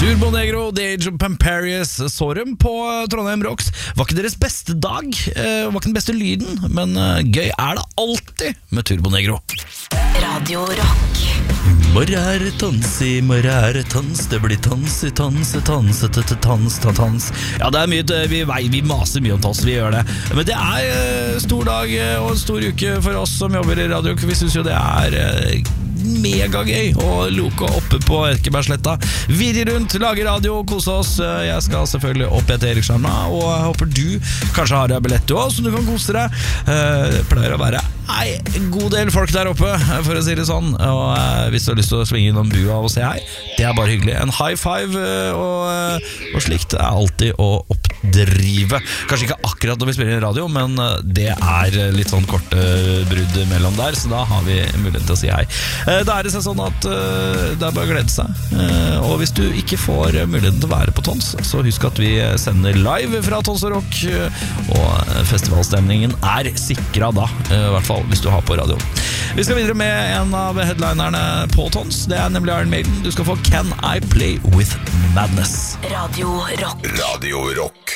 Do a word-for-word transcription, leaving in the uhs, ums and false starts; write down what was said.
Turbo Negro, The Age of Pamparius, så dem på Trondheim Rocks. Var ikke deres beste dag, var ikke den beste lyden, men gøy er det alltid med Turbo Negro. Radio Rock. Morra er tansi, morra er tans, det blir tansi, tansi, tansi, tans, tans, tans. Ja, det er mye, vi, vi maser mye om tans, vi gjør det. Men det er stor dag og en stor uke for oss som jobber i Radio Rock. Vi synes jo det er megagøy å loke oppe på Erkebergsletta. Virre rundt, lage radio, kose oss. Jeg skal selvfølgelig opp etter Erikskjerna, og jeg håper du kanskje har billett du også, så du kan kose deg. Det pleier å være Nei, en god del folk der oppe, for å si det sånn. Og eh, hvis du har lyst til å svinge innom bua og se hei, det er bare hyggelig. En high five og, og slikt er alltid å oppdrive. Kanskje ikke akkurat når vi spiller i radio, men det er litt sånn korte brudd mellom der, så da har vi mulighet til å si hei. Eh, da er det sånn at eh, det er bare å glede seg. Eh, og hvis du ikke får muligheten til å være på Tons, så husk at vi sender live fra Tons og Rock, og festivalstemningen er sikret da, i hvert fall hvis du har på radio. Vi skal videre med en av headlinerne på Tons. Det er nemlig Iron Maiden. Du skal få Can I Play With Madness. Radio Rock. Radio Rock.